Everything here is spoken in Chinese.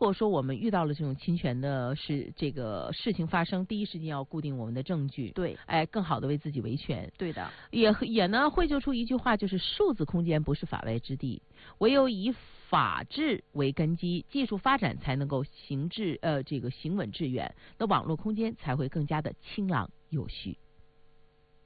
果说我们遇到了这种侵权的这个事情发生，第一时间要固定我们的证据， 对， 更好的为自己维权。 对的， 也呢汇就出一句话，就是数字空间不是法外之地，唯有以法治为根基，技术发展才能够行稳致远，那网络空间才会更加的清朗有序。